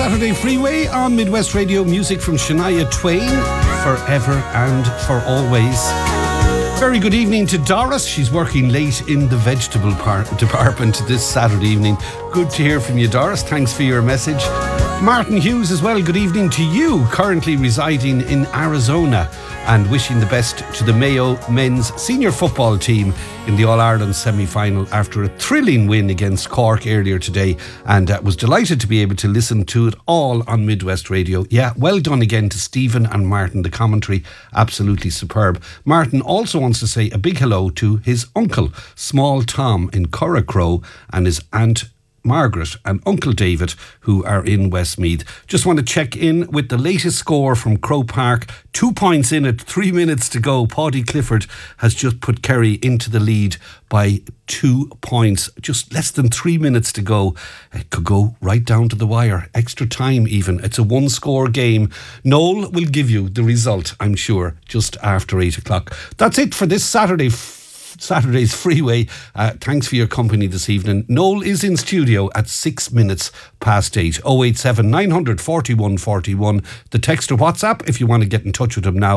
Saturday Freeway on Midwest Radio. Music from Shania Twain, Forever and For Always. Very good evening to Doris. She's working late in the vegetable department this Saturday evening. Good to hear from you, Doris. Thanks for your message. Martin Hughes as well, good evening to you, currently residing in Arizona, and wishing the best to the Mayo men's senior football team in the All-Ireland semi-final after a thrilling win against Cork earlier today, and was delighted to be able to listen to it all on Midwest Radio. Yeah, well done again to Stephen and Martin. The commentary, absolutely superb. Martin also wants to say a big hello to his uncle, Small Tom in Curracrow, and his aunt Margaret and Uncle David, who are in Westmeath. Just want to check in with the latest score from Croke Park. 2 points in it, 3 minutes to go. Paddy Clifford has just put Kerry into the lead by 2 points. Just less than 3 minutes to go. It could go right down to the wire. Extra time even. It's a one-score game. Noel will give you the result, I'm sure, just after 8 o'clock. That's it for this Saturday's Freeway. Thanks for your company this evening. Noel is in studio at 6 minutes past 8. 087 900 41 41. The text or WhatsApp if you want to get in touch with him now.